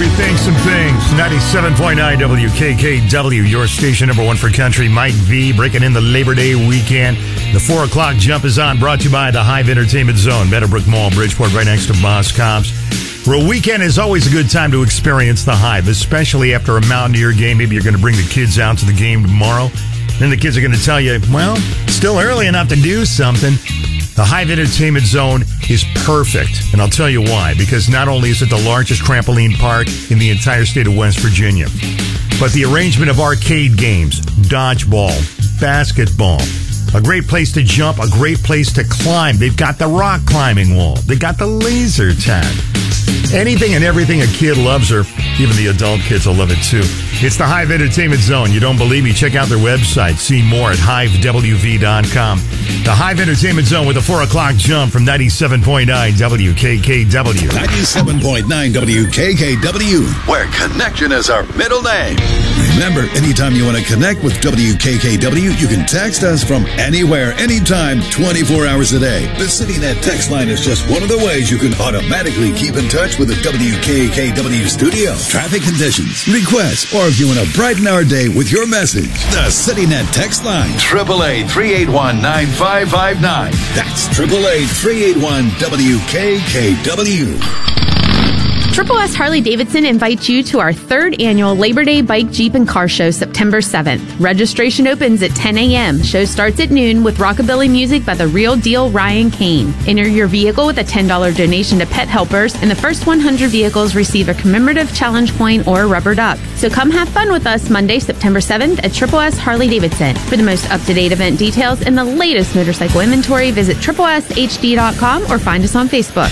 Everything, some things. 97.9 WKKW, your station number one for country. Mike V breaking in the Labor Day weekend. The 4 o'clock jump is on, brought to you by the Hive Entertainment Zone, Meadowbrook Mall, Bridgeport, right next to Boss Cobb's. For a weekend is always a good time to experience the Hive, especially after a Mountaineer game. Maybe you're going to bring the kids out to the game tomorrow. Then the kids are going to tell you, well, still early enough to do something. The Hive Entertainment Zone is perfect, and I'll tell you why. Because not only is it the largest trampoline park in the entire state of West Virginia, but the arrangement of arcade games, dodgeball, basketball, a great place to jump, a great place to climb. They've got the rock climbing wall. They got the laser tag. Anything and everything a kid loves, or even the adult kids will love it too. It's the Hive Entertainment Zone. You don't believe me? Check out their website. See more at hivewv.com. The Hive Entertainment Zone with a 4 o'clock jump from 97.9 WKKW. 97.9 WKKW, where connection is our middle name. Remember, anytime you want to connect with WKKW, you can text us from anywhere, anytime, 24 hours a day. The CityNet text line is just one of the ways you can automatically keep in touch with the WKKW studio. Traffic conditions, requests, or if you want to brighten our day with your message, the CityNet text line, 888-381-9559. That's 888-381-WKKW. Triple S Harley-Davidson invites you to our 3rd annual Labor Day Bike, Jeep, and Car Show, September 7th. Registration opens at 10 a.m. Show starts at noon with rockabilly music by the real deal Ryan Kane. Enter your vehicle with a $10 donation to Pet Helpers, and the first 100 vehicles receive a commemorative challenge coin or a rubber duck. So come have fun with us Monday, September 7th at Triple S Harley-Davidson. For the most up-to-date event details and the latest motorcycle inventory, visit tripleshd.com or find us on Facebook.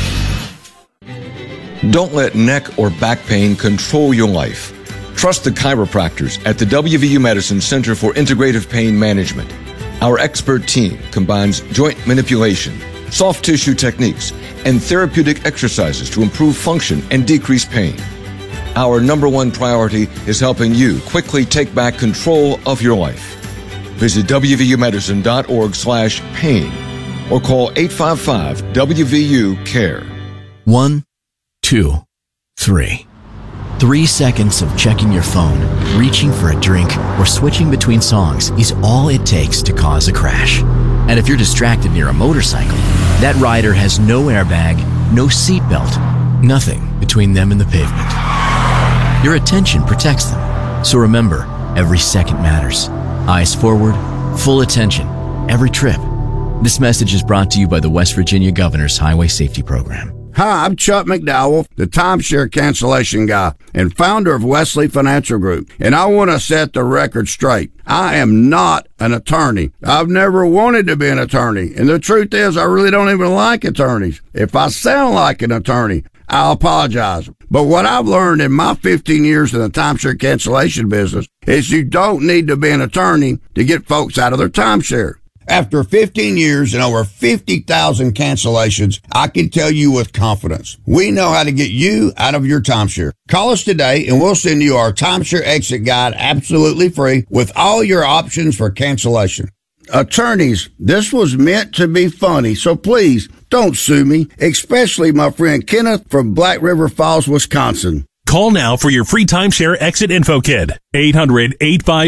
Don't let neck or back pain control your life. Trust the chiropractors at the WVU Medicine Center for Integrative Pain Management. Our expert team combines joint manipulation, soft tissue techniques, and therapeutic exercises to improve function and decrease pain. Our number one priority is helping you quickly take back control of your life. Visit WVUmedicine.org/pain or call 855-WVU-CARE. 1, 2, 3. 3 seconds of checking your phone, reaching for a drink, or switching between songs is all it takes to cause a crash. And if you're distracted near a motorcycle, that rider has no airbag, no seatbelt, nothing between them and the pavement. Your attention protects them. So remember, every second matters. Eyes forward, full attention, every trip. This message is brought to you by the West Virginia Governor's Highway Safety Program. Hi, I'm Chuck McDowell, the timeshare cancellation guy and founder of Wesley Financial Group, and I want to set the record straight. I am not an attorney. I've never wanted to be an attorney, and the truth is I really don't even like attorneys. If I sound like an attorney, I'll apologize. But what I've learned in my 15 years in the timeshare cancellation business is you don't need to be an attorney to get folks out of their timeshare. After 15 years and over 50,000 cancellations, I can tell you with confidence, we know how to get you out of your timeshare. Call us today and we'll send you our timeshare exit guide absolutely free with all your options for cancellation. Attorneys, this was meant to be funny, so please don't sue me, especially my friend Kenneth from Black River Falls, Wisconsin. Call now for your free timeshare exit info kit. 800-85